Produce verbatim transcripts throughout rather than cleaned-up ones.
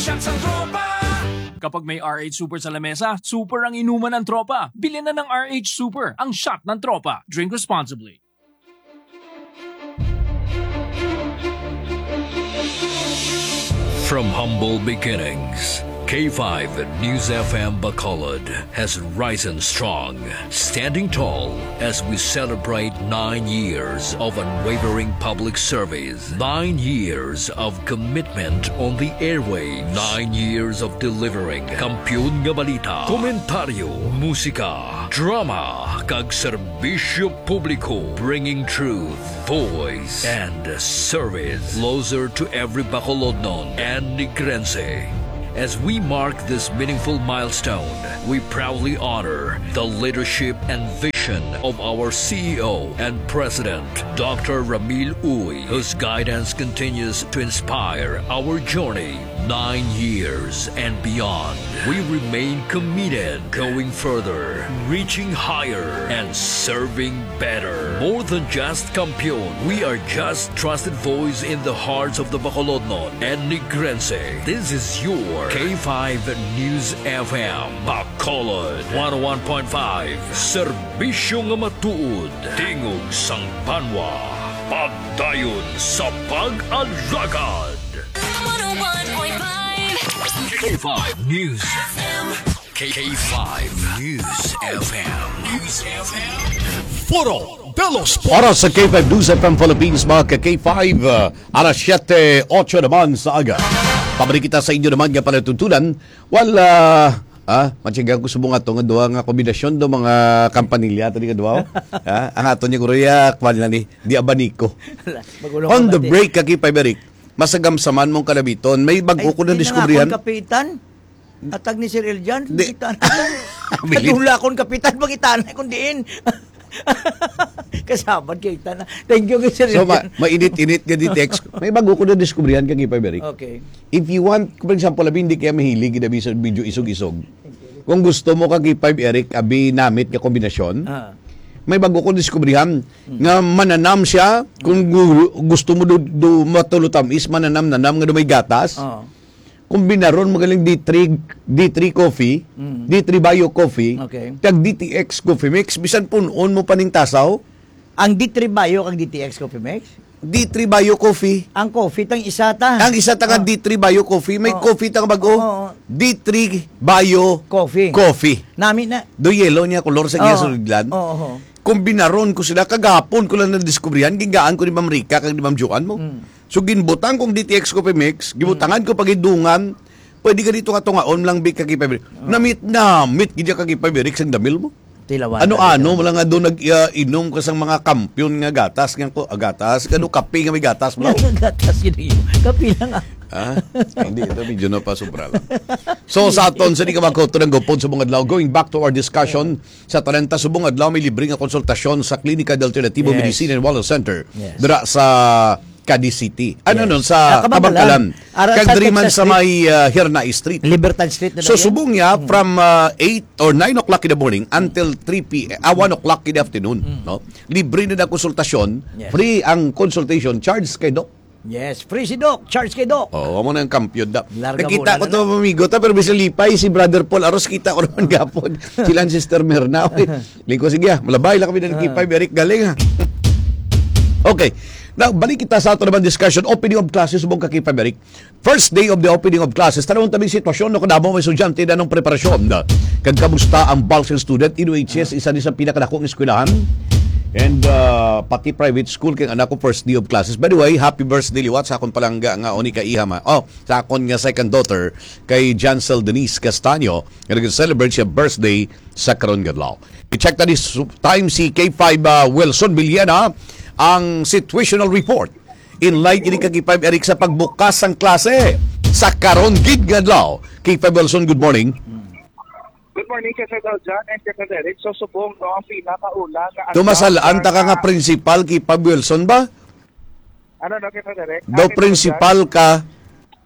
shots ang tropa. Kapag may R H Super sa lamesa, super ang inuman ng tropa. Bilhin na ng R H Super, ang shot ng tropa. Drink responsibly. From humble beginnings, K five News F M Bacolod has risen strong, standing tall as we celebrate nine years of unwavering public service, nine years of commitment on the airwaves, nine years of delivering kampiyon nga balita, komentaryo, musika, drama, kag serbisyo publiko, bringing truth, voice, and service closer to every Bacolodnon and Negrense. As we mark this meaningful milestone, we proudly honor the leadership and vision of our C E O and President, Doctor Ramil Uy, whose guidance continues to inspire our journey nine years and beyond. We remain committed, going further, reaching higher, and serving better. More than just kampiyon, we are just trusted voice in the hearts of the Bacolodnon and Negrense. This is your K five News F M Bacolod one oh one point five. Serbisyo nga matuod, tingog sang banwa, pagdayon sa pag-alagad. one oh one point five K five News F M. K five News F M. News F M. Foro de los Para sa K five News F M Philippines, mga ka-K five, uh, alas siyete eight naman sa aga. Pabalik kita sa inyo naman nga palatuntunan. Wala, ah, matsigang ko subong ato nga doa nga kombinasyon do mga kampanilya tadi nga doa. Ah, ang ato niya kuya kwan lang ni di abaniko. On the break ka K five Eric. Masagamsaman mong kalabiton. May bago ko na diskubrihan. Ay, kapitan. Atag ni Sir Eljan. Kapitan. Katula akong kapitan. Magitan na kung diin. Kasabad kita na. Thank you, Sir Eljan. So, ma mainit-init ka di text. May bago ko na diskubrihan ka, Kipay Beric. Okay. If you want, for example, abi hindi kaya mahilig inabi sa video isog-isog. Kung gusto mo ka, Kipay Eric, abi namit ka kombinasyon, ah. may bago ko diskubrihan hmm. nga mananam siya kung gu gusto mo do, do matulutamis mananam-nanam nga do may gatas. Oh. Kombinaron magaling D three D three coffee, hmm. D three bio coffee, okay. Kag D T X coffee mix bisan punon mo paning tasaw. Ang D three bio kag D T X coffee mix? D three bio coffee. Ang coffee tang isa ta. Ang isa ta nga oh. D three bio coffee, may oh. coffee tang bago. Oh. D three bio coffee. Coffee. Nami na. Do yellow niya kolor sa iya sulidlan. Oo. Oh. oh. Kombinaron ko sila kagapon ko lang na-diskubrihan gigaan ko ni Ma'am Rica kag ni Ma'am Joan mo. Mm. So ginbutang kong D T X coffee mix, gibutangan mm. ko pagidungan, pwede ka dito katungaon lang big kagipay. Oh. Namit namit gid ka kagipay sang damil mo. Tilawan. Ano-ano mo lang nga doon nag-inom ka sang mga kampiyon nga gatas nga ko gatas kano kape nga may gatas mo. Gatas gid kape lang. Ah, hindi ito medyo na pa sobra lang. So sa aton sa di ka magkoto ng gopod sa mga adlaw, going back to our discussion sa talenta subong adlaw may libre nga konsultasyon sa Klinika de Alternativo yes. Medicine and Wellness Center yes. dira sa Cadiz City. Ano yes. nun sa uh, Kabangkalan. Kagdriman sa may uh, Hirnay Street. Libertad Street na so subong niya hmm. from uh, eight or nine o'clock in the morning until three p m uh, one o'clock in the afternoon, hmm. no? Libre na na konsultasyon, yes. free ang consultation, charge kay doc. Yes, free si Doc. Charge kay Doc. Oo, oh, amo na yung kampiyon da. Nakita ko to amigo ta pero bisang lipay si Brother Paul Aros kita ko naman gapon. Sila Sister Mirna. Lingko sige ah, malabay lang kami na nagkipay Eric galing ha. Okay. Now, balik kita sa ato naman discussion, opening of classes subong kakipay Eric. First day of the opening of classes, tanong tabing sitwasyon no kadamo may estudyante na ng preparasyon. Kag kamusta ang bulk student in U H S isa ni sa pinakadakong eskwelahan. And uh, pati private school kay anak ko first day of classes. By the way, happy birthday liwat sa akon palangga nga oni ka ihama. Oh, sa akon nga second daughter kay Jancel Denise Castaño nga nag-celebrate siya birthday sa karon nga adlaw. I-check ta this time si K five uh, Wilson Villena ang situational report. In light ini ka K five Eric sa pagbukas ng klase sa karon gid nga adlaw. K five Wilson, good morning. Good morning, Kay John and Kay Derek. So, subong no, ang pinakaula nga... Tumasalaan ta ka nga principal kay Pab Wilson ba? Ano no, Kay Derek? Do principal ka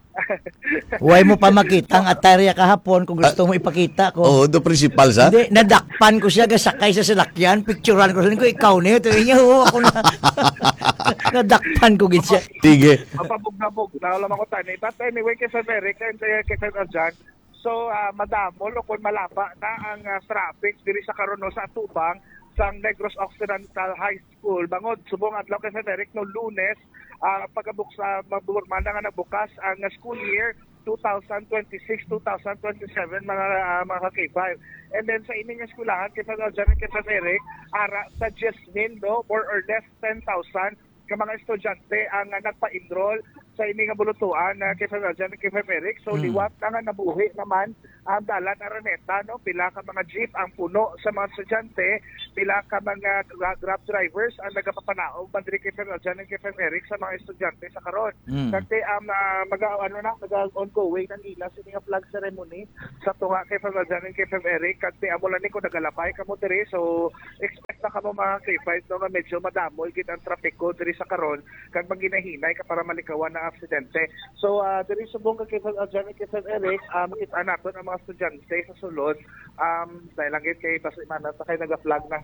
Huwag mo pa makita ang atarya kahapon kung gusto mo ipakita ko. Oh, do principal sa? Hindi, nadakpan ko siya, gasakay sa salakyan, picturean ko. Sabi ko, ikaw niyo. Ito niya, oo, ako na. Nadakpan ko gid siya. Tige. Mapabog-nabog. Naalam ako tayo. But anyway, kay Frederick, and uh, kay Frederick dyan, so, uh, madamol o kung malapa na ang uh, traffic diri sa karono sa Tubang sa Negros Occidental High School. Bangod, subong adlaw kay Frederick no Lunes, uh, pagkabuk sa magburman na nga nabukas ang uh, school year twenty twenty-six twenty twenty-seven mga uh, mga K five. And then sa ining eskulahan kay Frederick, kay Frederick, ara sa Jasmine, no, more or less ten thousand ka mga estudyante ang uh, nagpa-enroll sa ining bulutuan na uh, kay Frederick, kay Frederick. So Hmm. liwat na nga nabuhi naman ang dalan Araneta, no, pila ka mga jeep ang puno sa mga estudyante, pila ka mga gra- grab drivers ang nagapapanaog bandiri kay Frederick, kay Frederick sa mga estudyante sa karon. Hmm. Kasi um, uh, mag ano na mag ongoing ang ila sa nga flag ceremony sa tunga kay Frederick, kay Frederick. Kasi amo lang ni ko nagalapay kamo diri, so expect na kamo mga K five no nga medyo madamoy gid ang trapiko diri sa karon kag maginahinay ka para malikawan na aksidente. So uh, diri subong kay Frederick, kay Frederick, uh, makita naton ang mga estudyante sa sulod, um dahil lang kay basta man sa kay naga-flag na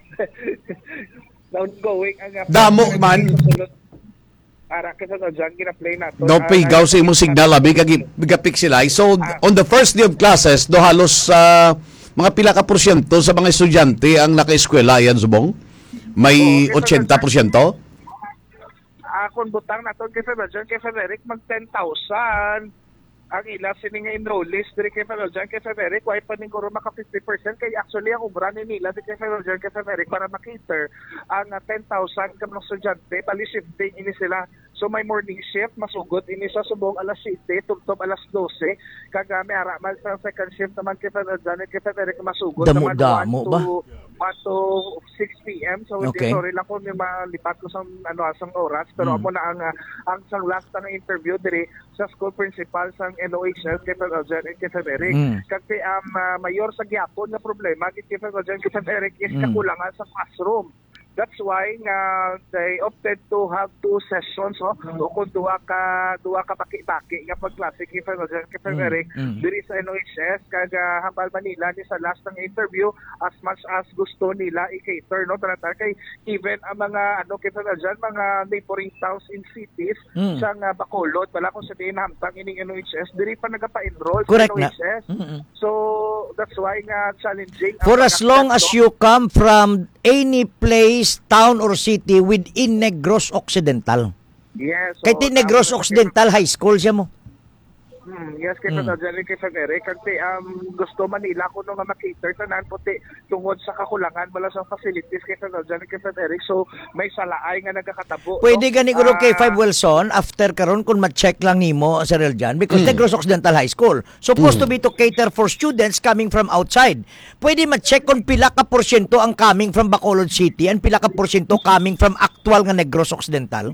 na ongoing ang uh, Damo man. Ara kasi sa dyan, gina-play na to. No pigaw sa imong signal abi kag bigapixelay. So on the first day of classes, do halos sa mga pila ka porsyento sa mga estudyante ang naka-eskwela yan subong? May Oo, kasi eighty percent? Ah, kung butang naton kay Frederick, kay Frederick mag ten thousand ang ila sini nga enrollees diri kay Frederick, kay Frederick why pa ning guro maka fifty percent kay actually ang ubra ni nila di kay Frederick, kay Frederick para makater ang uh, ten thousand ka mga estudyante pali shifting ini sila. So may morning shift masugod ini sa subong alas siete tubtob alas twelve kag may ara mal sa second shift naman kay Frederick, kay Frederick masugod Damo- naman damo one ba? to one to six p.m. So Okay. hindi sorry lang kung may malipat ko sa ano asang oras pero Mm. amo na ang uh, ang sang last na interview diri sa school principal sang N O H S kay Frederick, kay Frederick. Mm. Kasi ang uh, mayor sa gyapon nga problema kay Frederick, kay Frederick is Mm. kakulangan sa classroom. That's why nga they opted to have two sessions no o kung duha ka duha ka baki-baki nga pagklase kay Frederick, kay Frederick Mm. diri sa N O H S kag uh, Hambal Manila ni sa last ng interview as much as gusto nila i-cater no tanatar kay even ang mga ano kay Frederick, mga neighboring towns in cities Mm. sa uh, Bacolod wala ko sabihin hamtang ining N O H S diri pa nagapa-enroll Correct sa N O H S. na. Mm-mm. So that's why nga challenging ang For mga as long as akseso. you come from any place, town or city within Negros Occidental. Yes. Kay so, ti Negros tama- Occidental High School siya mo. Hmm, yes, kay Hmm. Frederick, kay Frederick. Kasi um, gusto Manila ko nung nga makater tanan puti tungod sa kakulangan wala sa facilities kay Frederick, kay Frederick. So may salaay nga nagakatabo. Pwede gani guro Ah, kay Five Wilson after karon kun ma-check lang nimo Sir Eljan because Negros Occidental High School supposed to be to cater for students coming from outside. Pwede ma-check kung pila ka porsyento ang coming from Bacolod City and pila ka porsyento coming from actual nga Negros Occidental.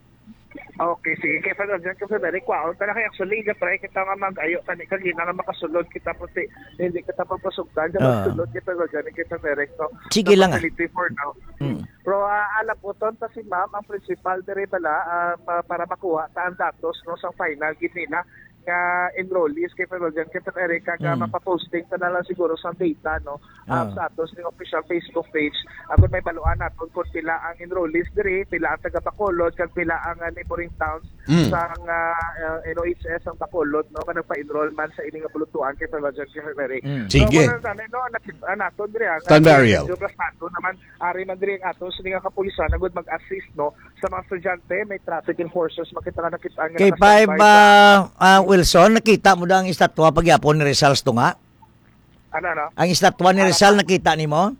Okay, sige. Kay Frederick, kay Frederick, wow. Tala kay actually, try kita nga mag-ayo. Kani kanina nga makasulod kita puti. Hindi kita pagpasugdan. Diyan Ah. magsulod kita Frederick, kay Frederick. No? Sige Sa lang, ah. facility for now. Mm. Pero uh, alam po ton ta si ma'am ang principal dire bala ah, pa- para makuha ta ang datos no sa final gid nila nga enrollees kay Frederick, kay Frederick kag Mm. mapaposting ta na lang siguro sa data no Ah. ah, sa atos ning official Facebook page agon may baluan naton kung pila ang enrollees dire, pila ang taga Bacolod kag pila ang uh, neighboring towns Mm. sa uh, N O H S ang Bacolod no kanang pa-enroll man sa ining bulutuan kay Frederick, kay Frederick. Mm. Sige. So, kung no nakita naton dire ang Tanbarial. Nato naman ari man diri ang ato sa nga kapulisan nagud mag-assist no sa mga estudyante may traffic enforcers makita nga nakita nga Kay nakastandby Five sa- ah, ah, Wilson, nakita mo daw ang estatwa pagyapon ni Rizal Tunga? ano no Ang estatwa ni Rizal nakita nimo?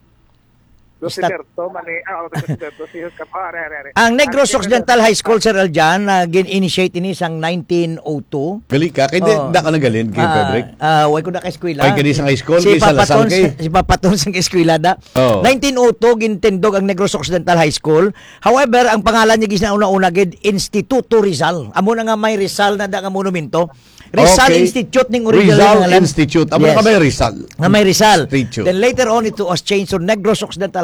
si Stat- Berto mani ah oh, si Berto si Kapa are are are Ang Negros Occidental High School, Sir Eljan, na gin-initiate ini sang nineteen oh two. Gali ka, kay di Oo. da ka nagalin kay Frederick. Ah, ah, way ko na kay eskwela. Ay, kani sa high school, Si kay sa Lasal Papaton, kay. si Papaton sa eskwela da. Oo. nineteen oh two gintindog ang Negros Occidental High School. However, ang pangalan niya gis na una-una gid Instituto Rizal. Amo na nga may Rizal na da nga monumento. Rizal Okay. Institute ning original Rizal nga ngalan. Institute. Amo Yes. ka ba Rizal? Nga may Rizal. Institute. Then later on, it was changed to Negros Occidental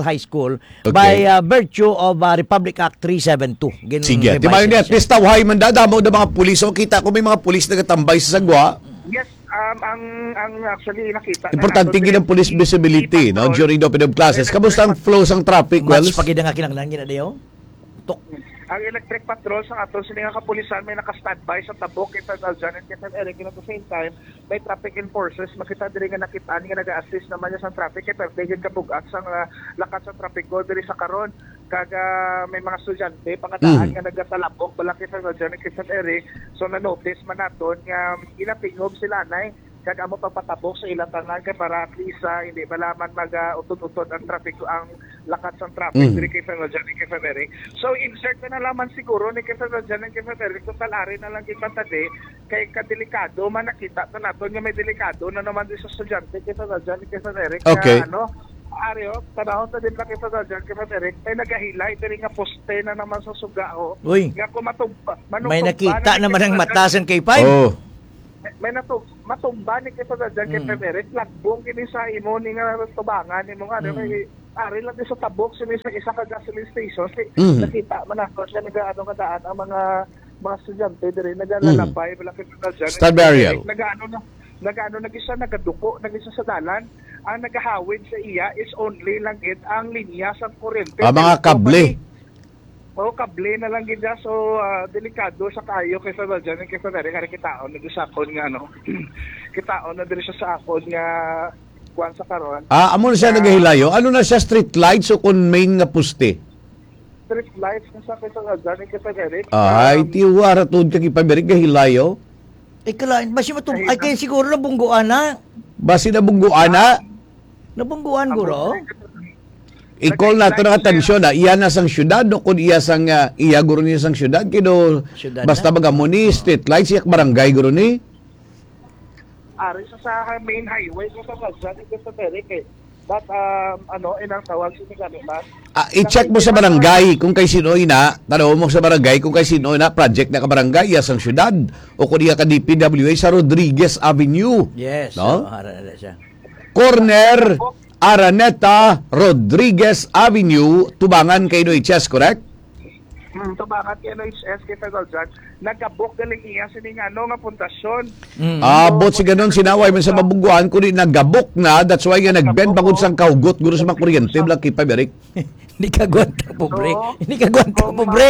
High School Okay. by uh, virtue of uh, Republic Act three seventy-two. Gin- Sige, revise di ba yun na at siya. least tawhay man dadamo ng mga pulis. So, kita ko may mga pulis na katambay sa sagwa. Yes, um, ang ang actually nakita Importante natin, gin ang police visibility no, patrol. during the open of classes. Kamusta ang flow sang traffic, Match Wells? pag nga kinanglan gina dayo. Tok. Ang electric patrol sa ato sila nga kapulisan may naka-standby sa tabok kita Daljan at kita Eric at the same time may traffic enforcers makita diri nga nakita nga naga-assist naman niya sa traffic kay pwede ka bugat sa uh, lakat sa traffic go diri sa karon kaga may mga estudyante pangadaan Mm. nga nagatalabok bala kita Daljan at kita Eric so na notice man naton nga inatingog sila nay kag amo pagpatabok sa ilang tanan kay para at least uh, hindi malaman mag-utod-utod ang traffic ang lakat sa traffic Mm. diri kay Daljan at kita Eric so insert na nalaman siguro ni kita Daljan at kita Eric total ari na lang kita tadi kay kadelikado man nakita ta naton nga may delikado na naman din sa estudyante kita Daljan at kita Eric Okay. nga, ano Aryo, tanahon ta din lang kita Daljan kita Eric ay nagahilay diri nga poste na naman sa sugao Uy. nga kumatumba May nakita naman ang matasan kay Five. Oh. may nato matumba ni kita sa dyan kay Mm. Pemerit lagbong kini sa imo ni nga tubangan ni mo nga Mm. may ari lang din sa tabok sa isa isa ka gasoline station si Mm. nakita man ako siya nagaano nga daan ang mga mga estudyante diri nagalalabay wala kay kita dyan Star burial. nagaano na nagaano nagisa nagaduko nagisa sa dalan ang nagahawid sa iya is only lang it ang linya sa kuryente Ah, mga kable. Oo, kable na lang gid siya. So, ah, delikado sa kayo kaysa ba dyan. Kaysa na rin, kaya kitaon na doon sa akon nga, no? kitaon na din siya sa akon nga kuwan sa karon. Ah, amo na siya nagahilayo. Ano na siya, street lights o kung main nga puste? Street lights na sa kaysa ba dyan. Kaysa na rin. Ay, tiwara tod ka kipaberik gahilayo. Eh kalain ba siya matum ay kaya siguro nabungguan na. Basi na bungguan na. Nabungguan guro. I-call nato ng atensyon na iya na sang syudad no kung iya sang uh, iya guro niya sang syudad kido Syudad basta na? magamo ni street lights yak barangay guro ni. Ari sa sa main highway kaysa ba dyan. Kaysa na rin. Eh. But, um, ano, inang tawag siya ni man. Ah, i-check mo sa barangay kung kay sino ina, tanaw mo sa barangay kung kay sino ina project na ka barangay iya sang syudad o kung iya ka D P W A sa Rodriguez Avenue. Yes. No? No? Hara na siya. Corner Araneta Rodriguez Avenue, Tubangan kay Noy Chess, correct? Hmm, tubangat kay N H S kaysa ba dyan. Nagabok galing iya sining ano nga pundasyon. Mm. Abot si ganon sinaway man sa mabungguan kundi nagabok na, that's why nga nagbend pagod sang kaugot guro sa mga kuryente bla kay Paberik. Hindi ka gwanta pobre. Oo. Hindi ka gwanta Oo, pobre.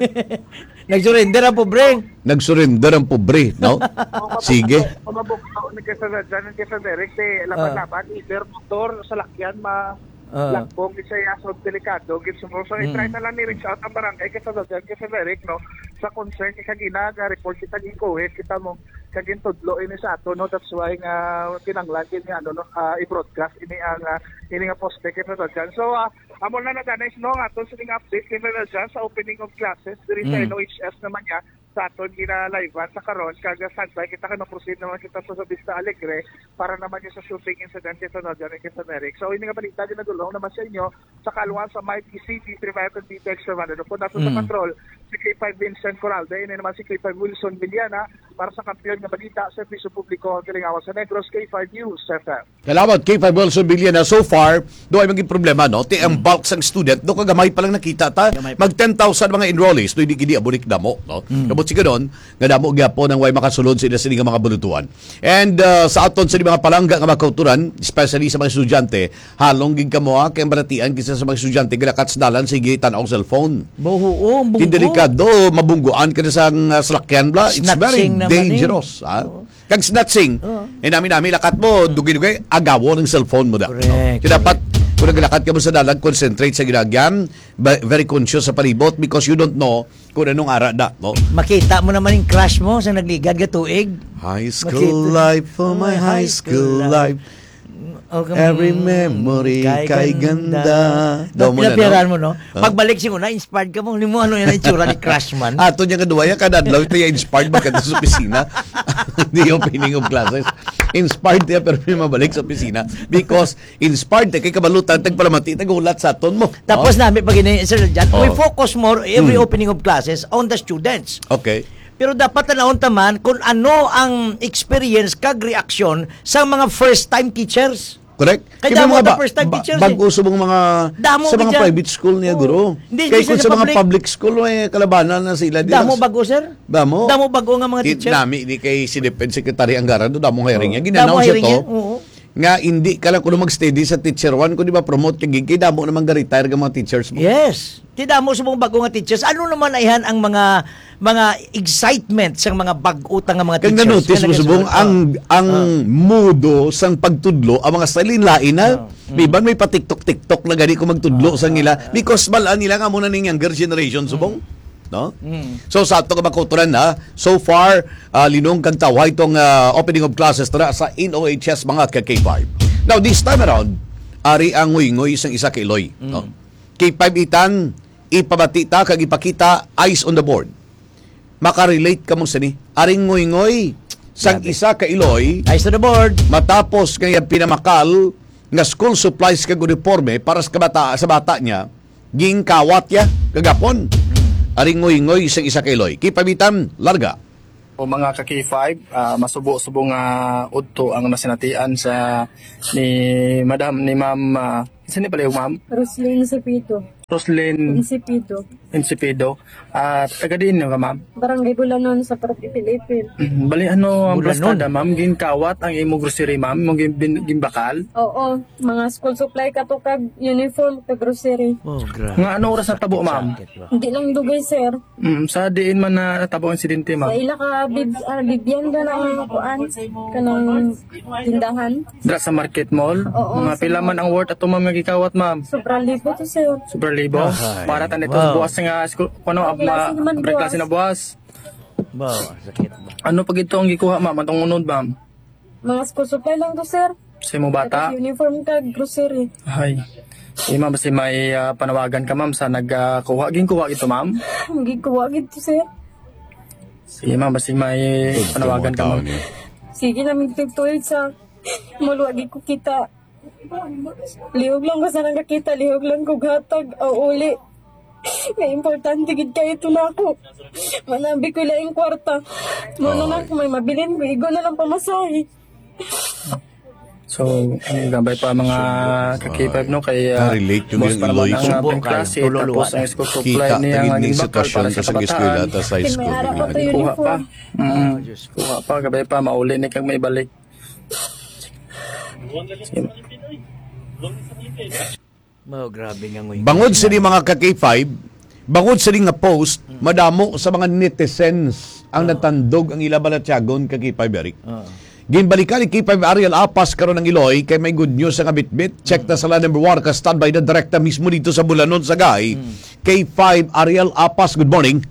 Nagsurrender ang pobre. Nagsurrender ang pobre, no? Sige. Kumabok ako ni kaysa na dyan. Kaysa Derek, eh, laban-laban, either motor sa lakyan, ma... Ah. Lakbong, isa yaso, delikado, gitso mo. So, Mm. i-try na lang ni reach out ang barangay kaysa na dyan. Kaysa Derek, no? Sa concern, kaya ginaga, report kita gikuhit, kita mo, kagin tudlo ini sa ato, no? That's why nga, kinanglan, ini, ano, no? Uh, i-broadcast, ini ang, uh, ini nga poste kaysa na dyan. So, uh, amo na naganay, no? Nga to, sining update kaysa na dyan sa opening of classes, diri sa Mm. N O H S naman niya, sa aton gina-live sa karon kaga standby kita ka proceed naman kita sa Vista Alegre para naman yung sa shooting incident kita no dyan kay Eric. So ini nga balita din nagulong naman sa inyo sa kalwan sa Might City Private Detail Surveillance no po nato sa Mm. control si K five Vincent Coralde ini naman si K five Wilson Villana para sa kampiyon nga balita sa Servicio Publiko Kilingawan sa Negros K five News F M. Salamat kay five Wilson Villana. So far, do ay maging problema, no? Ti ang bulk sang student, do kagamay pa lang nakita ta. Gamay pa. Mag ten thousand mga enrollees, do hindi gidi abonik damo, no? Mm. Kabot si ganon, nga damo gyapon ang way makasulod sa sila nga mga bulutuan. And uh, sa aton sa mga palangga nga mga kauturan, especially sa mga estudyante, halong gid kamo ha kay baratian kisa sa mga estudyante gilakats dalan sige tan-aw cellphone. Buho, bunggo. Kindelikado, mabungguan ka na sa uh, salakyan bla. It's very Snatching naman dangerous. Ha? Kag snatching, eh nami-nami lakat mo, dugi-dugi, agawo ng cellphone mo da. Correct. Kaya dapat, kung naglakad ka mo sa dalag, concentrate sa ginagyan, ba- very conscious sa palibot because you don't know kung anong ara da. No? Makita mo naman yung crush mo sa nagligad ka tuig. High school life for my high school life. O, kung- Every memory kay ganda. Daw mo na, no? Pinapiran mo, no? Huh? Pagbalik siya na, inspired ka mo. Hindi mo ano yan, yung tsura ni crush man. Ato niya kaduwaya, kadadlaw ito yung inspired ba ka sa opisina? Hindi yung opening of classes. Inspired niya pero may mabalik sa opisina because inspired kay kabalutan tagpalamati tagulat sa aton mo. Tapos namin, pag ini Sir Jan, Oh. we focus more every Hmm. opening of classes on the students. Okay. Pero dapat tanawon taman kung ano ang experience kag reaksyon sa mga first-time teachers. Correct? Kaya Kaya damo mga ta first time teachers, eh. bago sa mga Damo sa ka mga dyan. private school niya, Oo. guro. Hindi, Kaya hindi kung siya sa mga public. public school, eh, kalabanan na sila. Di Damo lang- bago, sir? Damo. Damo bago nga mga Di- teacher. Nami, di kay si Defense Secretary Angara, do damo hiring niya. Damo Ginanaw siya hiring to. niya, oo. Nga, hindi ka lang kung mag-steady sa teacher one, kung di ba promote ka gig, kay damo naman ga-retire ka mga teachers mo. Yes. Ti damo sa mga bago nga teachers. Ano naman ayhan ang mga mga excitement sa mga bag-utang nga mga Kaya teachers? na-notice mo, Kaya subong, nagkasunod. ang ang mudo sang pagtudlo, ang mga salin lain na, may ban may pa-tiktok-tiktok na gani kung magtudlo sang nila, because malaan nila nga muna ning younger generation, subong. No? So, sa ato ka makuturan na, so far, uh, linong kang taway itong uh, opening of classes tara sa N O H S mga ka-K five. Now, this time around, ari ang nguy-nguy isang isa kay Eloy. No? K five itan, ipabati ta, kag ipakita, eyes on the board. Makarelate ka mong sini. Aring nguy-nguy, sang isa ka Eloy, Eyes to the board. matapos kaya pinamakal nga school supplies kag uniforme para sa bata sa bata niya, ging kawat ya kagapon. Aring ngoy-ngoy isang isa kay Eloy. Kipabitan, larga. O mga ka K five, uh, masubo-subo nga udto ang nasinatian sa ni Madam ni Ma'am uh, sino pala yung Ma'am? Roslyn Cepito. Roslyn Cepito. Insipido. At taga din ka Ma'am. Barangay Bulanon sa Parque Pilipil. Mhm. Bali ano ang Bulanon. plastada Ma'am? Ginkawat ang imo grocery Ma'am, mo gin gimbakal. Oo, mga school supply katukag uniform kag grocery. Oh, grabe. Nga ano oras natabo Ma'am? Hindi lang dugay sir. Mm, sa diin man na natabo ang insidente Sa Ma'am. ila ka bib uh, bibiyanda na ang kuan kanang tindahan. Dra sa market mall. Oo, Mga sa pila man ang worth ato Ma'am nga gikawat Ma'am. Sobrang libo to sir. Super libo. Ay, Para tan ito wow. buwas nga school kuno Ang klase naman ang klase buwas. na buwas. Wow, sakit ba? Ano pag ito ang gikuha Ma'am? Atong unod Ma'am? Mga school supply lang to sir. Sa imo bata? Kag uniform kag grocery. Ay. Eh, ma'am, kasi may ah, panawagan ka, ma'am, sa nagkuha. Uh, Ginkuha ito, ma'am. Gikuha gid to sir. Sige, ma'am, kasi may panawagan ka, ma'am. Sige namin tugtuig sa mulwa gid ko kita. Lihog lang ko sa nakakita, lihog lang ko gatag o uli. May importante gid kayo ito na ako. Manabi ko lang yung kwarta. Muna na kung may mabilin ko, igo na lang pamasahe. So, ano, gabay pa mga ka-K five, no? Kay uh, relate yung boss yung pa naman Eloy. ang uh, Subong klase, kayo, tululuwa tapos ang na. school supply Kita, niya tagid ang ning bakal sitwasyon para sa sa eskwela kabataan. ta sa high May school. ara pa to Kuha pa. uniform. Mm. Kuha pa, gabay pa, mauli ni kang may balik. Sige, Wow, grabe nga nguy. Bangod sa ni mga ka-K five, bangod sa ni nga post, madamo sa mga netizens ang natandog ang ila balatyagon ka K five, Eric. Ginbalikan ni K five Ariel Apas karon ng Iloy kay may good news sa bitbit. Check na sa la number one ka standby na direkta mismo dito sa Bulanon sa Gay. K five Ariel Apas, good morning.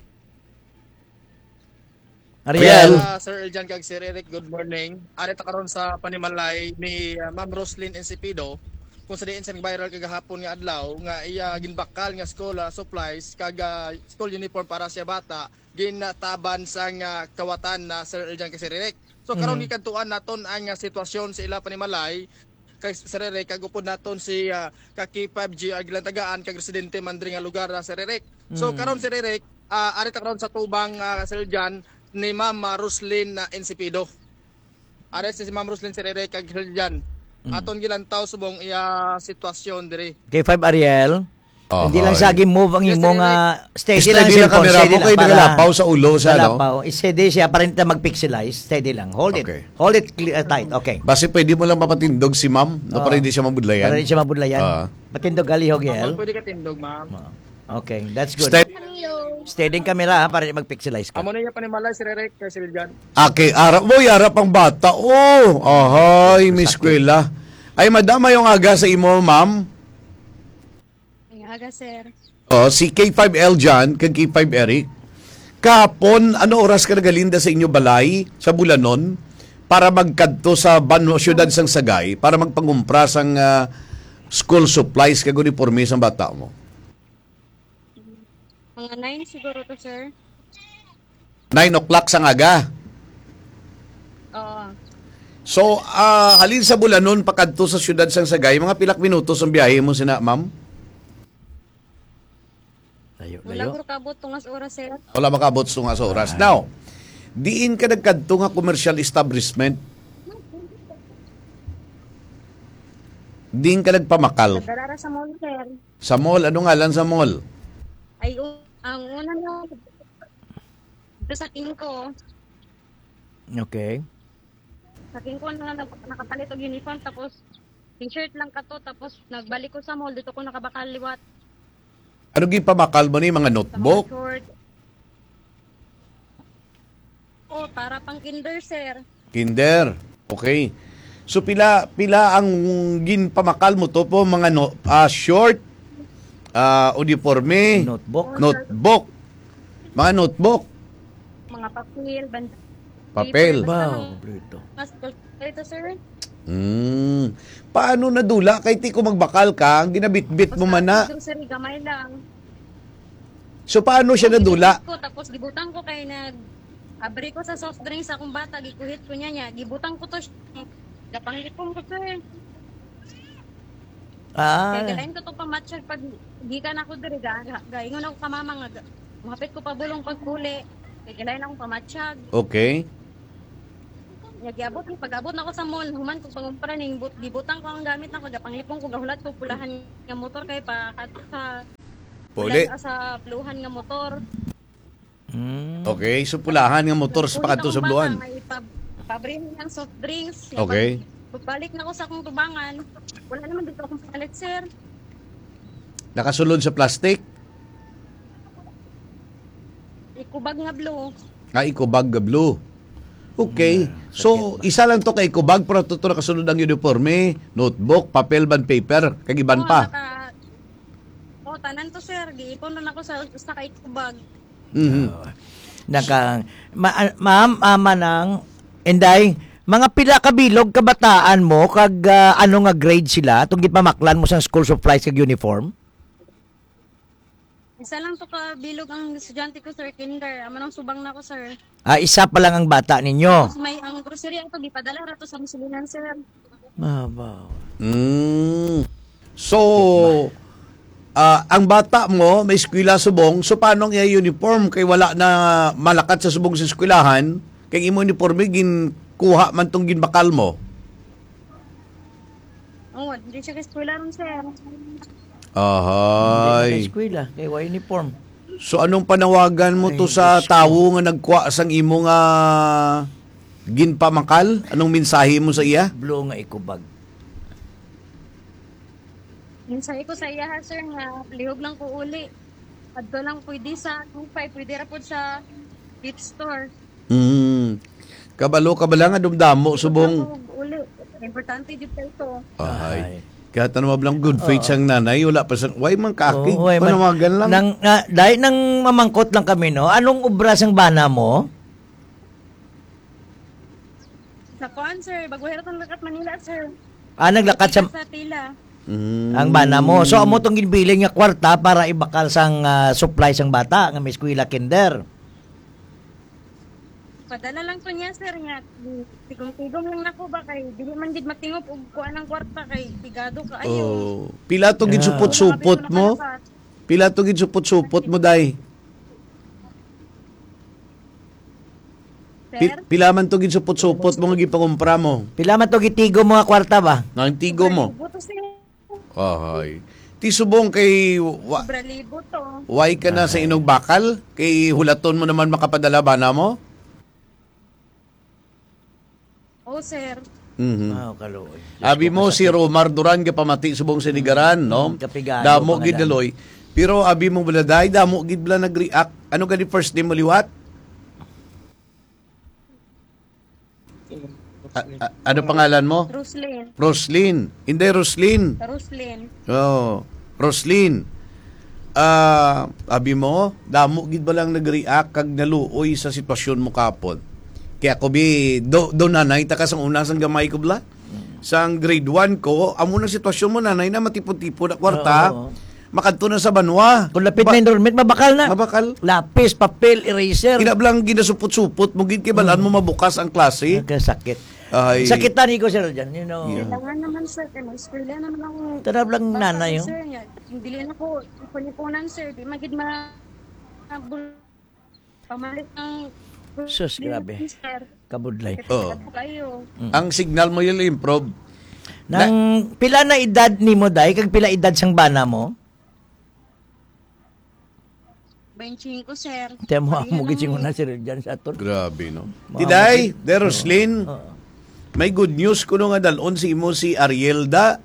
Ariel. Uh, Sir Eljan kag Sir Eric, good morning. Ari ta karon sa panimalay ni uh, Ma'am Roslyn Insipido kung sa diin sa viral kagahapon nga adlaw nga iya ginbakal nga school uh, supplies kag uh, school uniform para sa bata ginataban sang uh, kawatan na Sir Eljan kag Sir Eric. So karon mm-hmm. gikantuan naton ang uh, sitwasyon sa ila panimalay kay Sir Eric kag upod naton si uh, ka K five G Agilantagaan kag residente mandri nga lugar uh, Sir Eric. So karon Sir Eric, uh, ari ta karon sa tubang uh, Sir Eljan ni Ma'am Roslyn na uh, Insipido. Ari si Ma'am Roslyn Sir Eric kag Sir Eljan. Aton gilantaw subong iya sitwasyon diri. K five Ariel. Oh, Hindi lang okay. sa move ang Yes, imo sir, nga steady, Steady lang lang cellphone, kamera steady mo lang kay para- nagalapaw sa ulo sa, no? Nagalapaw. Steady siya para hindi mag-pixelize. Steady lang. Hold it. Okay. Hold it clear, tight. Okay. Basi pwede mo lang mapatindog si ma'am no, Oo. para hindi siya mabudlayan. Para hindi siya mabudlayan. Ah. Matindog alihog yel. Pwede ka tindog, ma'am. Okay, that's good. Steady. Steady ang camera ha, para hindi mag-pixelize ka. Amo na iya panimalay Sir Eric kay Sir Eljan. Okay, arap mo, yarap ang bata. Oh, ahay, Miss Kwela. Ay, madama yung aga sa imo, ma'am. Ay, aga sir. Oh, si K five Eljan, kag K five Eric. Kahapon, ano oras ka nagalinda sa inyo balay, sa Bulanon, para magkadto sa Banwa, Siyudad sang Sagay, para magpangumpra sang ah, school supplies kag uniforme sang bata mo? Mga nine siguro to sir. nine o'clock sang aga. Oo. So, ah, halin sa Bulanon, pakadto sa Siyudad sang Sagay, mga pilak minutos ang biyahe mo sina, ma'am? Layo, Wala layo. ko kabot tungas oras sir. Wala makabot sa nga sa oras. Now, diin ka nagkadto nga commercial establishment. Din ka nagpamakal. Nagdarara sa mall, sir. Sa mall, ano ngalan sa mall? Ay, u- ang una nyo, ito sa king ko, Okay. sa king ko na nag- nakapalit og uniform, tapos t-shirt lang ka to, tapos nagbalik ko sa mall, dito ko nakabakal liwat. Ano gipamakal mo ni mga Sa mga notebook? short. Oh, para pang kinder, sir. Kinder. Okay. So pila pila ang ginpamakal mo to po mga no, ah, short, ah, uniforme, Notebook. notebook. Mga notebook, Mga papel, band- papel. Wow, kompleto. Mas ito, sir. Mm. Paano nadula kay ti ko magbakal ka, ang ginabitbit mo man na. Grocery, gamay lang. So paano siya nadula? Gibutang ko, tapos gibutan ko kay nag abri ko sa soft drinks akong bata, gikuhit ko niya niya. Gibutang ko to, gapanglipong ko, sir. Kaya Ah, galain ko to pamatsyag pag gikan ako diri, ga, ga- gaingon ako ka mama nga, ga- mahapit ko pa bulong pagkuli. Kaya galain ako pamatsyag. Okay. Nagyabot ni pag-abot na ako sa mall, human ko pangumpra ning but gibutang ko ang gamit nako, gapanglipong ko gahulat ko pulahan nga motor kay pa kadto sa Puli. Pula- sa puluhan nga motor. mm, Okay, so pulahan nga motor sa pakadto sa bluan. May pa, pabrihan ng soft drinks. Okay. Pagbalik na ako sa akong tubangan, wala naman dito akong palit, sir. Nakasulod sa plastic. Ikubag nga blue. Ah, ikubag nga blue. Okay. So, isa lang to kay ikubag pero to nakasunod ang uniforme, notebook, papel, band paper, kagiban pa. Naka, oh, tanan to, sir. Giipon na ako sa, sa kay ikubag. Mhm. naka, ma, ma'am, ama ng, Inday, mga pila ka bilog kabataan mo, kag ah, ano nga grade sila, itong gipamaklan mo sa school supplies kag uniform? Isa lang to ka bilog ang estudyante ko, sir. Kinder. Amo nang subang na ako, sir. Ah, isa pa lang ang bata ninyo. Tapos may ang grocery ato, gipadala rato sa musulinan, sir. Mabaw. Mm. So, ah, ang bata mo may eskwela subong, so paano nga uniform kay wala na malakat sa subong sa eskwelahan, kay imo uniforme gin kuha man tong ginbakal mo. Oh, hindi siya ka-eskwela ron, sir. Ahay. Eskwela, kay wa uniform. So anong panawagan mo to sa tawo nga nagkuha sang imo nga ginpamakal? Anong mensahe mo sa iya? Blue nga ikubag. Minsay ko sa iya, ha, sir, nga lihog lang ko uli. Adto lang pwede sa Kupay, pwede ra pud sa gift store. Mm. Kabalo kabala nga dumdamo subong. Ako uli. Importante dito ito. Ahay. Kaya tanong mablang good faith sang nanay, wala pa sa, why man kaki? Oo, ay, man- Panawagan lang. Nang, na, dahil nang mamangkot lang kami, no? Anong obra sang bana mo? Sa kuan, sir, baguhira tong lakat Manila, sir. Ah, naglakat sa Sa tila. Mm. ang bana mo. So, amo tong ginbiling nga kwarta para ibakal sang ah, supply sang bata nga may eskwela kinder. Padala lang ko niya, sir, nga tigong-tigong lang nako ba kay dili man gid matingop og kuan ang kwarta kay pigado ka ayo. Oh. Pila to gid supot-supot mo? Pila to gid supot-supot mo day? Pi- Sir, Pila man to gid supot-supot mo nga gipangumpra mo? Pila man to gitigo mo nga kwarta ba? Nang tigo mo. buto sir. Ahay. Ti subong kay wa, Sobra libo to. why ka na sa inog bakal? Kay hulaton mo naman makapadala bana mo? Oh, sir. Mhm. Ah, kaloy. Abi mo si Romar Duran ka pamati subong sinigaran, no? Kapigano Damo pa nga gid lang. daloy. Pero abi mo baladay, damo gid bala nag-react. Ano gani first name mo liwat? A- a- ano pangalan mo? Roslyn. Roslyn. Hindi Roslyn. Roslyn. Oh, Roslyn. Ah, abi mo, damo gid ba lang nag-react kag naluoy sa sitwasyon mo kapon. Kaya ko bi do, do nanay ta ka sang una sang gamay ko bla. Sang grade one ko, amo na sitwasyon mo nanay na matipon-tipon na kwarta. Oo. Makadto na sa banwa. Kung lapit Ba- na enrollment, mabakal na. Mabakal. Lapis, papel, eraser. Kinablang ginasupot-supot mo gid kay balaan mo mabukas ang klase. Nagkasakit. Ay. Sakitan ko sir dyan, you know. Yeah. Kailangan naman, sir, kay mag-eskwela naman ako. Tanab lang Bata nanay, ko, oh. sir, nga. Dili na ko punipunan, sir. Di magid ma mabul- pamalit ng Sus, grabe. sir. Kabudlay. Oo. Kaya kayo. Ang signal mo yung improve. Nang pila na edad nimo day kag pila edad sang bana mo? twenty-five, sir. Temo Pareha mo lang gitsing mo. na si Jan sa aton. Grabe, no? Mga Tiday, de Roslyn, Oo. may good news ko nga dalon si imo si Arielda.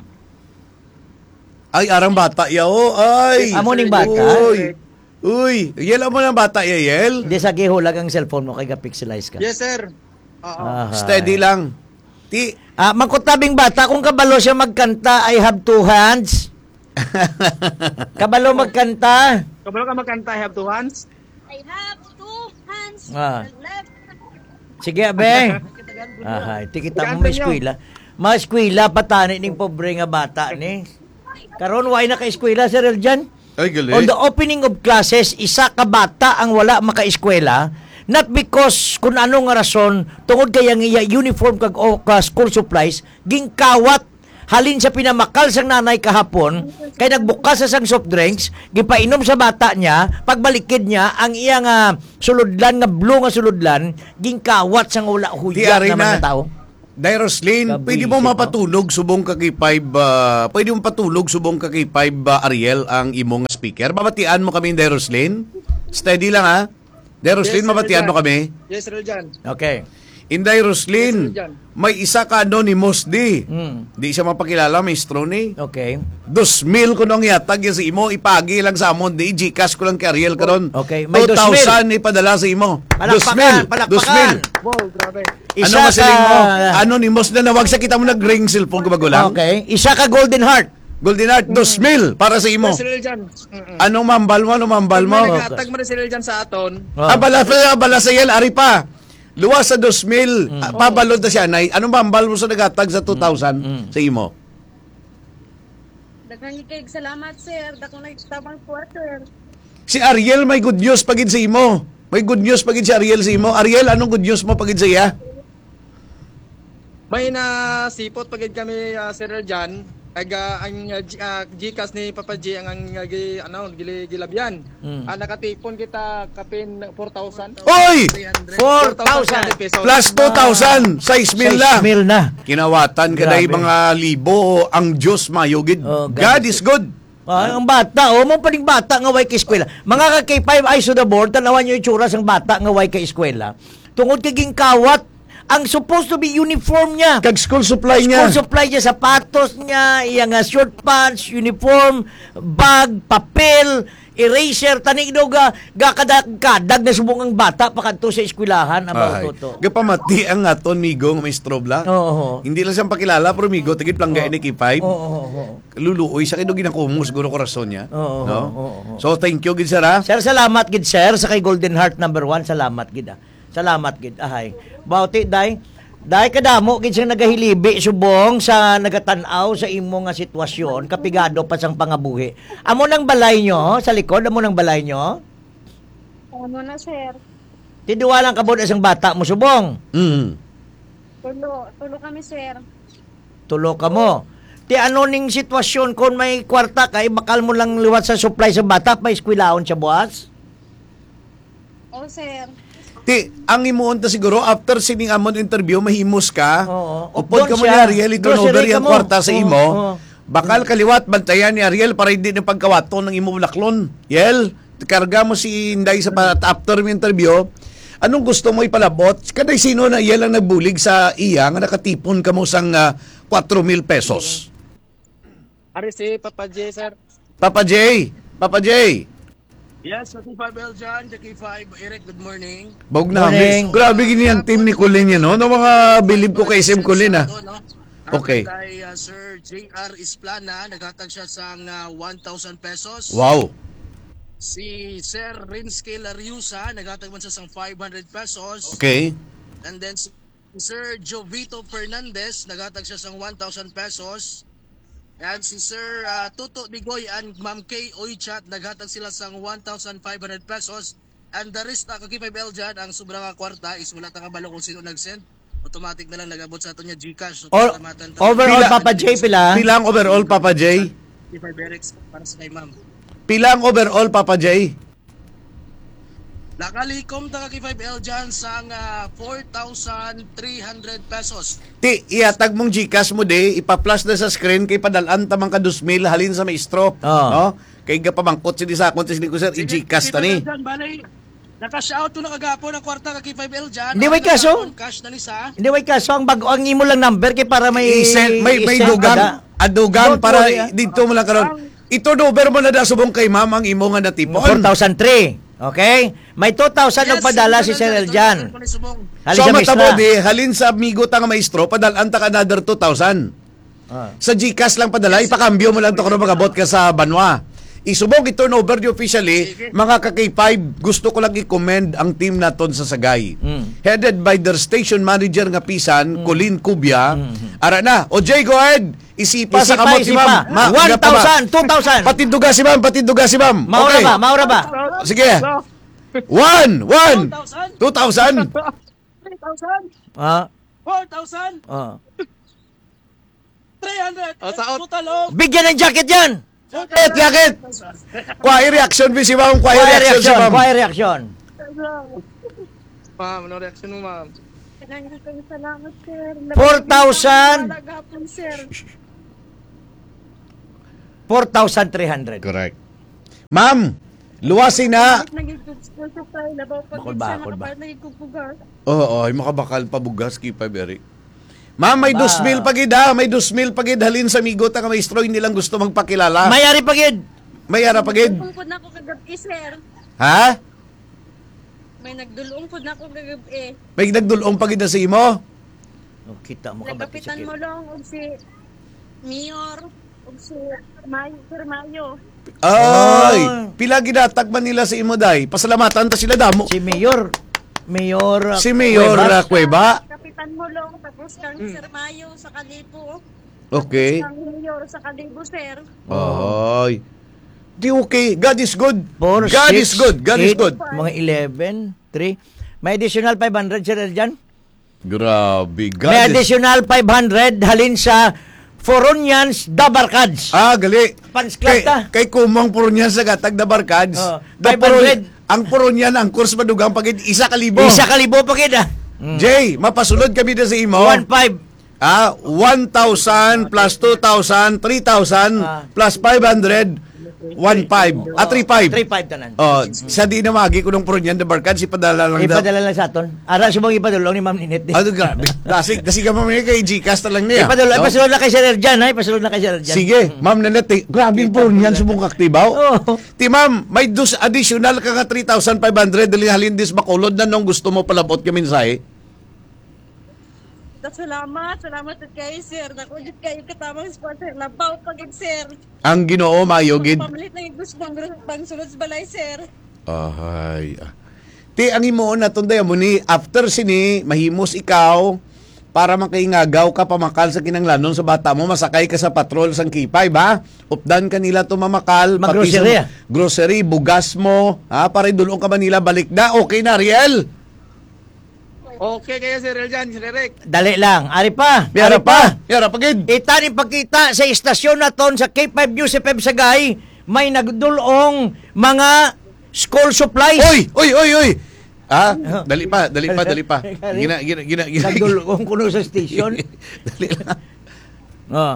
Ay, arang bata yao. Ay. Amo ning bata? Uy. Uy, yel mo ng bata yel. Di sa gihulag ang cellphone mo kay ga-pixelize ka. Yes, sir. Oo. Aha. Steady lang. Ti, Ah, mangkutabing bata kung kabalo siya magkanta, I have two hands. Kabalo magkanta. Kabalo ka magkanta, I have two hands. I have two hands. Ah. The left. Sige, abe. Aha, ti kita mo may eskwela. Mga eskwela patani ning pobre nga bata ni. Karon way na ka eskwela Sir Eljan. ay gali. On the opening of classes, isa ka bata ang wala maka-eskwela, not because kung ano nga rason, tungod kay ang iya uniform kag o ka school supplies, gingkawat halin sa pinamakal sang nanay kahapon, kay nagbukas sa sang soft drinks, gipainom sa bata niya, pagbalikid niya, ang iya nga suludlan, nga blue nga suludlan, gingkawat sang wala Ti, huya ari naman na. na tao. Day Roslyn, Kabwisit, pwede mo no? mapatulog subong ka kay five, uh, pwede mo patulog subong ka kay five uh, Ariel ang imong speaker. Babatian mo kami, Day Roslyn. Steady lang ha. Day Roslyn, Yes, mabatian Sir mo kami. Yes, sir, Jan. Okay. Inday Roslyn, Yes, Sir Jan. may isa ka anonymous di. Mm. Di siya mapakilala, maestro ni. Okay. Dos mil ko nung yatag yan sa imo, ipagi lang sa amon, di Gcash ko lang kay Ariel karon. Okay, may two dos mil. thousand ipadala sa imo. Dos Palakpakan, mil. palakpakan. Dos mil. Wow, grabe. Ano Isa masiling mo? ka- Anonymous na nawag sa kita mo nag-ring cellphone ko bago lang. Okay. Isa ka Golden Heart. Golden Heart, dos mil para sa imo. Yes, sir, Jan. Mm-mm. Anong mambal mo? Anong mambal mo? May naghatag mo rin sir Jan sa aton. Oh. Abala pa, abala sa yel, ari pa. Luwas sa dos mil. Ah, pabalod na siya. Nay, anong mambal mo sa nagatag sa two thousand sa imo? Daghang ikay salamat, sir. Dako na tabang quarter. Si Ariel may good news pagid sa imo. May good news pagid si Ariel sa imo. Ariel, anong good news mo pagid sa iya? May nasipot pagid kami, uh, Sir Jan. Kag uh, ang uh, G- uh, Gcash ni Papa J ang ang uh, gi, ano, gili, gilabyan. Mm. Ah, nakatipon kita kapin four thousand. Oy! four thousand pesos. Plus two thousand. six mil na. six mil na. Kinawatan ka Grabe. na mga libo. Ang Diyos mayugid. Oh, God. God is good. Ah, ang bata, oh, mo paning bata nga way ka eskwela. Mga ka K five eyes to the board, tanawan niyo itsura sang bata nga way ka eskwela. Tungod kay gingkawat ang supposed to be uniform niya. Kag school supply niya. School supply niya, sapatos niya, iyang nga short pants, uniform, bag, papel, eraser, tanig daw ga, ga kadag na subong ang bata pakadto sa eskwelahan Ay. about to. Gapamati ang aton migo nga may strobla. Oo. Hindi lang siyang pakilala pero migo tigit plangga ni K five. Oo, oo, oo. Luluoy sa kido ginakumo siguro korason niya. Oo, no? oo, oo. So thank you gid sir ha. Sir, salamat gid sir sa kay Golden Heart number one. Salamat gid. Ah. Salamat gid. Ahay. Bauti day. Day kadamo gid siyang nagahilibi subong sa nagatanaw sa imo nga sitwasyon, kapigado pa sang pangabuhi. Amo nang balay nyo sa likod, amo nang balay nyo. Ano na, sir? Tiduwa lang kabod asang bata mo subong. Mm. Tulo. Tulo kami, sir. Tulo ka mo. Ti ano ning sitwasyon kung may kwarta kay bakal mo lang liwat sa supply sa bata pa eskwelaon siya buwas? Oh, sir. Ti, ang imuon ta siguro after sining amon interview mahimos ka. Oo. Upod ka mo Doon ni siya. Ariel ito Grocery over ka yung mo. kwarta sa Oo, imo. oo. Bakal kaliwat bantayan ni Ariel para hindi na pagkawato ng imo laklon. Yel, karga mo si Inday sa pa- after yung interview. Anong gusto mo ipalabot? Kaday sino na Yel ang nagbulig sa iya nga nakatipon ka mo sang uh, four mil pesos? Ari si Papa J, sir. Papa J, Papa J. Yes, K five L John, K five Eric, good morning. Bawag na, Morning. miss. Grabe gini ang team ni Colin yan, no? No mga bilib ko kay Sim Colin, ah. Okay. Kay uh, Sir J R Isplana, naghatag siya sang uh, one thousand pesos. Wow. Si Sir Rinsky Lariusa, naghatag man siya sang five hundred pesos. Okay. And then si Sir Jovito Fernandez, naghatag siya sang one thousand pesos. And si Sir uh, Tuto Bigoy and Ma'am Kay Oychat, naghatag sila sang one thousand five hundred pesos. And the rest, uh, K five L dyan, ang sobrang nga kwarta is wala tanga balo kung sino nag-send. Automatic na lang nagabot sa ato niya Gcash. So, Or, salamatan tayo. overall Pila- Papa J pila. Pilang overall, Papa J? K five Eric para sa kay Ma'am. Pilang overall, Papa J? Nakalikom ta ka K five L dyan sa uh, four thousand three hundred pesos. Ti, iatag mong Gcash mo de, ipa-flash na sa screen kay padalan tamang ka two mil halin sa maestro. Oh. No? Kay gapamangkot si sa akon sini ko sir i-Gcash ta ni. Naka-shout to na kagapon ang kwarta ka K five L dyan. Hindi, way kaso. Cash na ni sa. Hindi, way kaso, ang bago, ang imo lang number kay para may... I-send, may, may i-send dugang, kada. adugang Don't para worry, ah. dito mo lang karon. Ito number mo na da subong kay ma'am ang imo nga natipon. four thousand three. Okay? May two thousand yes, nagpadala si Sir Eljan. Halin so matabo di, halin sa amigo ta nga maestro, padalan ta ka another two thousand. Ah. Sa Gcash lang padala, ipakambyo mo lang to kung magabot ka sa Banwa. Isubog i-turnover di officially, mga ka K five, gusto ko lang i-commend ang team naton sa Sagay. Mm. Headed by their station manager nga pisan, mm. Colin Cubia. Mm-hmm. Ara na, O J, go ahead. Isipa, isipa sa kamot si ma'am. Ma, one thousand, two thousand. Patinduga si ma'am, patinduga si ma'am. Maura okay. ba, maura ba? Sige. One, one. Two thousand. Three thousand. Ah. Four thousand. Ah. Three hundred. Total. Bigyan ng jacket yan. Jacket, jacket. Quiet reaction, si ma'am. Quiet reaction, si ma'am. Quiet reaction. Ma'am, ano reaction mo, ma'am? Salamat, sir. four thousand. four thousand three hundred. Correct. Ma'am, luwasin na. Bakol ba, bakol ba? Oo, ay makabakal pa bugas kay Five Eric. Ma'am, may dos mil pagid ha. May dos mil pagid halin sa migo ta nga maestro, hindi lang gusto magpakilala. Mayari pagid. Mayara pagid. Nagdulong na ako kagabi, sir. Ha? May nagdulong po na ako kagabi. May nagdulong pagid na sa imo? Oh, kita mo ka ba? Nagapitan mo lang og si Mayor og si Mayo, Sir Mayo. Ay, pila ginatag man nila sa imo day. Pasalamatan ta sila damo. Si Mayor. Mayor. Si Mayor Cueva. Cueva. Kapitan mo lang tapos kang hmm. Sir Mayo sa Kalibo. Okay. Kang Mayor sa Kalibo, sir. Ay. Di okay. God is good. Four, God six, is good. God eight, is good. Mga eleven, three. May additional five hundred, Sir Eljan? Grabe. God May is... additional five hundred halin sa Foronians Dabarkads. Ah, gali. Pansklat ta. Kay, kay kumang Foronians sa gatag Dabarkads. Oh, five hundred. Ang Foronian, ang course madugang pagid isa kalibo. Isa kalibo pagid ah. Mm. Jay, mapasulod kami na sa imo. one five. Ah, one thousand plus two thousand, three thousand ah. plus five hundred, one five. Ah, three five. three five tanan. Oh, sa di na magi ko ng Foronian Dabarkads, ipadala lang daw. Ipadala lang sa aton. Ara subong ipadulong ni Ma'am Ninit. Ah, grabe. Dasig, dasig ka mamaya kay Gcash lang niya. Ipadulong, no? Ipasulod na kay Sir Eljan, ha? Ipasulod na kay Sir Eljan. Sige, Ma'am Nanette, grabe yung Foronian subong aktibaw. Oh. Ti Ma'am, may dus additional ka nga three thousand five hundred dali halin dis Bacolod na nung gusto mo palabot kami mensahe. Salamat, salamat kay sir. Nakudit kayo katamang sponsor. Labaw pagig sir. Ang Ginoo mayo gid. Pamalit na yung gusto pang sulod sa balay sir. Ahay. Ti ang imo na tunday mo ni after sini mahimos ikaw para makaingagaw ka pamakal sa kinanglanon sa bata mo, masakay ka sa patrol sang K five ha. Updan kanila tumamakal, mag-grocery. Grocery, bugas mo, ha, para idulong ka man nila balik na. Okay na, Riel. Okay kaya Sir Eljan, Sir Eric. Dali lang. Ari pa. Yara pa. Yara pagid. Itani pagkita sa istasyon na ton sa K five News F M Sagay, may nagdulong mga school supplies. Oy, oy, oy, oy. Ah, dali pa, dali pa, dali pa. Gina, gina, gina, gina. Nagdulong kuno sa station. Dali lang. Oh.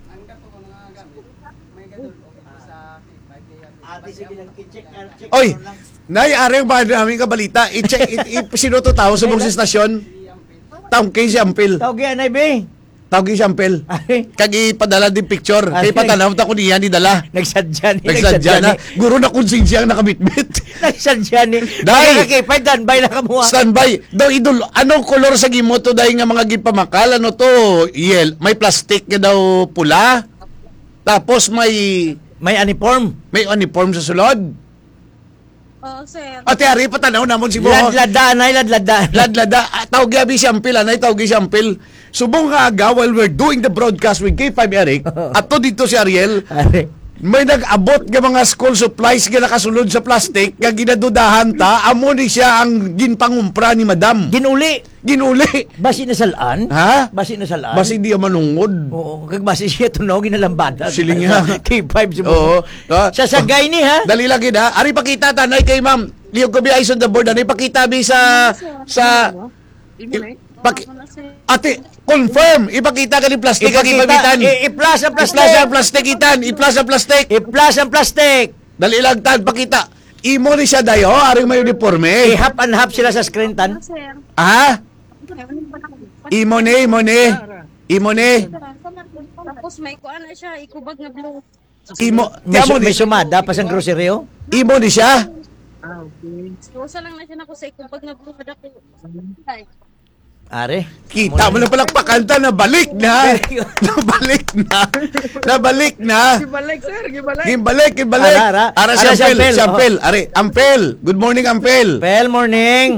Oy, nay-ari ang ba namin kabalita? I-check, sino to tao sa mong stasyon? Taong kay Siampil. Tawag yan, ay be. Tawag kay Siampil. Kagi padala din picture. Kaya patanaw ta ko niya ni dala. Nagsadya ni. Nagsadya na. Guro na konsensya ang nakabitbit. Nagsadya ni. Dahil. Nakakipay, danbay na kamuha. Standby. Daw idol, anong kolor sa gimoto dahil nga mga gipamakal? Ano to? Yel. May plastic nga daw pula. Tapos may... May uniform. May uniform sa sulod. Oo, sir. Ate Ari, patanaw namon si Bo. Ladlada, nay, ladlada. Ladlada. Tawag yabi Siampil, anay tawag Siampil. Subong nga aga while we're doing the broadcast with K five Eric, ato dito si Ariel, may nag-abot nga mga school supplies nga nakasulod sa plastic, nga ginadudahan ta, amo ni siya ang ginpangumpra ni Madam. Ginuli. Ginuli. Basi na salaan? Ha? Basi na salaan? Basi di manungod. Oo, kag basi siya tunaw ginalambada. Siling nga. K five Oo. Sa Sagay ni ha? Dali lang gid ha. Ari pakita tanay kay Ma'am. liyog ko bi eyes on the board. Ano ipakita bi sa sa Paki, ate, confirm. Ipakita ka ni plastic ang ipabitan. I-plus ang plastic. I-plus ang plastic itan. I-plus ang plastic. I-plus ang plastic. Dali lang tan, pakita. Imo ni siya dayo, aring may uniforme. I-half and half sila sa screen tan. Sir. Ah? Imo ni, imo ni. Imo ni. Tapos may kuan na siya, ikubag na blue. Imo, May, imo su- ni. may sumada pa sa grocery oh. Imo ni siya. Usa lang na siya nako sa ikubag na blue kada ko. Ay. Are. Kita mo na palakpakan ta, nabalik na. Nabalik na. Nabalik na. Gibalik, sir. Gibalik. Gibalik, gibalik. Ara, ara. Ara Ara si si Ampel, Ampel, si Ampel. Are, Ampel. Good morning, Ampel. Pel morning.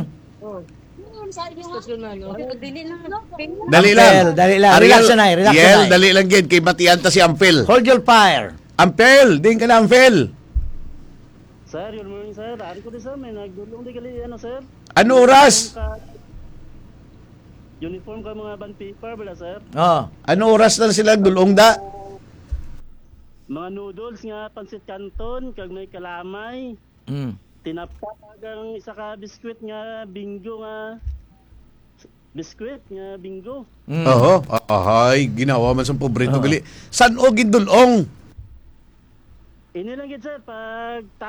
Dili na. Dali lang. Ampel, dali lang. Ariel, Relax na, nay, relax na, Yel, nay. dali lang gid kay Matian ta si Ampel. Hold your fire. Ampel, din ka na Ampel. Sir, good morning sir. Ari ko din sir, may nagdulong di gali ano sir. Ano oras? Uniform ka mga band paper bala sir. Oh. Ano oras na sila dulong da? Mga noodles nga pansit canton kag may kalamay. Mm. Tinapa ang isa ka biskwit nga bingo nga biskwit nga bingo. Mm. Oo. Ahay, ginawa man sa pobrito gali. San o gidulong? Ini lang gid sir pag